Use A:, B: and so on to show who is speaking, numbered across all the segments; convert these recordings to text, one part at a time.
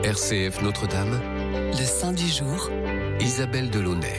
A: RCF Notre-Dame,
B: le Saint du jour,
A: Isabelle Delaunay.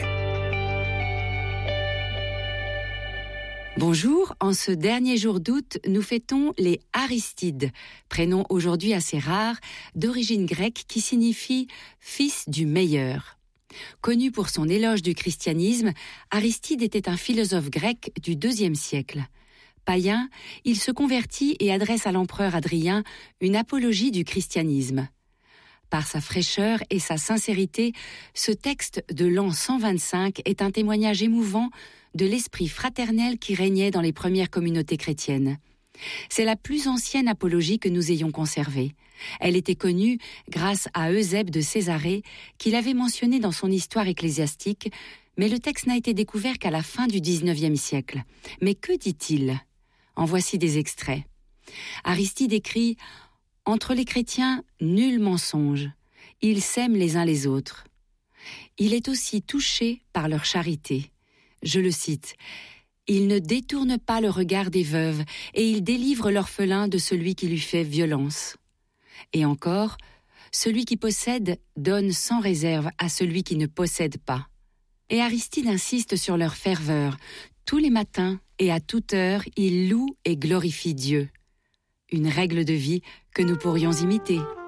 C: Bonjour, en ce dernier jour d'août, nous fêtons les Aristides, prénom aujourd'hui assez rare, d'origine grecque qui signifie « fils du meilleur ». Connu pour son éloge du christianisme, Aristide était un philosophe grec du IIe siècle. Païen, il se convertit et adresse à l'empereur Adrien une apologie du christianisme. Par sa fraîcheur et sa sincérité, ce texte de l'an 125 est un témoignage émouvant de l'esprit fraternel qui régnait dans les premières communautés chrétiennes. C'est la plus ancienne apologie que nous ayons conservée. Elle était connue grâce à Eusèbe de Césarée, qui l'avait mentionnée dans son histoire ecclésiastique, mais le texte n'a été découvert qu'à la fin du XIXe siècle. Mais que dit-il ? En voici des extraits. Aristide écrit « Entre les chrétiens, nul mensonge. Ils s'aiment les uns les autres. Il est aussi touché par leur charité. » Je le cite. « Ils ne détournent pas le regard des veuves et ils délivrent l'orphelin de celui qui lui fait violence. » Et encore, « Celui qui possède donne sans réserve à celui qui ne possède pas. » Et Aristide insiste sur leur ferveur. Tous les matins et à toute heure, ils louent et glorifient Dieu. Une règle de vie que nous pourrions imiter.